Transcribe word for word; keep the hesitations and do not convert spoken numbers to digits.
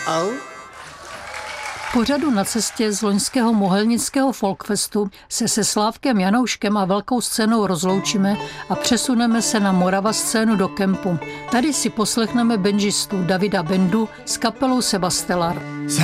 Au. Pořadu Na cestě z loňského Mohelnického folkfestu se se Slávkem Janouškem a velkou scénou rozloučíme a přesuneme se na Morava scénu do kempu. Tady si poslechneme benžistu Davida Bendu s kapelou Sebastelar.